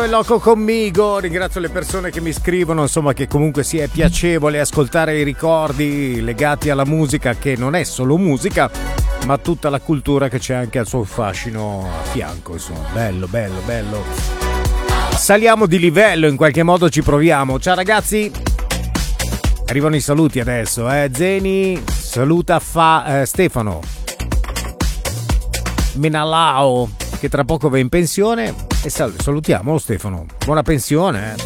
è loco conmigo. Ringrazio le persone che mi scrivono, insomma, che comunque sia è piacevole ascoltare i ricordi legati alla musica, che non è solo musica, ma tutta la cultura che c'è anche al suo fascino a fianco, insomma. Bello, bello, bello. Saliamo di livello, in qualche modo ci proviamo. Ciao ragazzi. Arrivano i saluti adesso, Zeni saluta Stefano Menalao, che tra poco va in pensione, e salutiamo Stefano. Buona pensione.